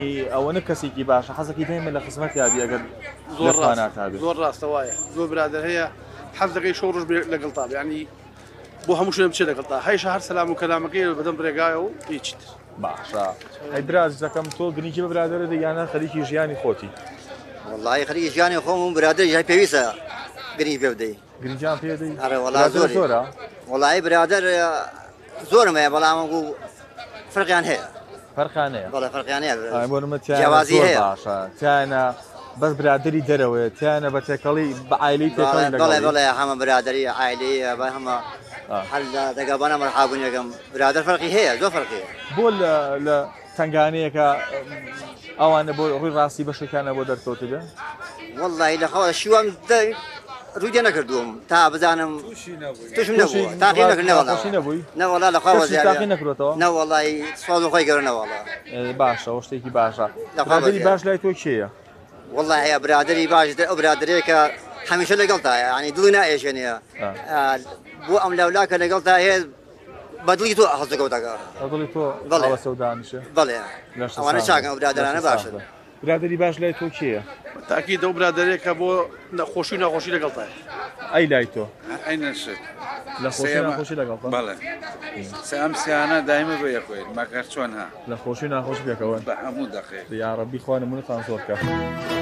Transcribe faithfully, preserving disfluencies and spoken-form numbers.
ئەوە نە کەسێکی باشە حەزەکەی دایمە لە خزمەت یابی ئەگەر زۆر ڕاست زۆر ڕاستە وایە زۆر برادر هەیە حەز دەکەی شەو ڕۆژ لەگەڵ تا ینی بۆ هەموو شوێ بچێت لەگەڵ تا هەیشە هەر سەلام و کەلامەکەی بەدەم ڕێگایە و هیچ باشە ئەی برازەکەم تۆ گرنگی بە برادرە دەیانە خەریکی ژیانی خۆتی والله خەریکی ژیانی خۆم و برادر ژای پێویستە گرنگ پێ بدەی گرنجیان پێ دەی ئەرێ وەڵا زۆرە وەڵی برادر زۆرم هەیە بەڵام وەکو فەرقیان هەیە فەرقیان هەیە بەڵێ فەرقیان هەیە جیاوازی هەیە باشە تیانە بەس برادری دەرەوەیە تیانە بە تێکەڵی بە عایلەی تێکەڵی بەڵێ بەڵێ هەمە برادری عایلەیە بە هەمە هەر دەگەبانە مەرحابوون یەکەم برادر فەرقی هەیە زۆر فەرقی بۆ لە تنگانەیەکە ئەوانە بۆ ڕووی ڕاستی بەشەکانە بۆ دەرکەوت بێ وەڵی لەخوا شیوام ڕوودێ نەکردووم تا بزانم توشم نەبوو تاقی نەکردنەوەڵی نەوەڵا لەخوا تاقی نەکرێتەوە نەوەڵی سوال خۆی گەڕنەوەڵە باشە ئەو شتێکی باشە برادری باش لای تۆ کێیە والله هەیە برادری باش ئەو برادرێکە هەمیشە لەگەڵتا ینی دڵی نائێژێنەیە بۆ ئەم لەولاکە لەگەڵتا هەیە بەدڵی تۆ ئەحەزەکەوتەکە دڵی تۆ بەڵێ سەودانیشە بەڵێ ئەوانە چاکە ئەو برادرانە باشە برادری باش لای تۆ کێیە تاکی دەو برادرێکە بۆ نەخۆشی ناخۆشی لەگەڵتای ئەی لای تۆ ئەی نەشت لە خۆشی ناخۆشی لەگەڵ بەڵێ ئەم سیانە دایمە بە یەکوێت مەکەر چۆن ها لە خۆشی ناخۆش بێکەوە بە هەموو دەقێت یا ڕەبی خوا نمونەتان زۆر بکە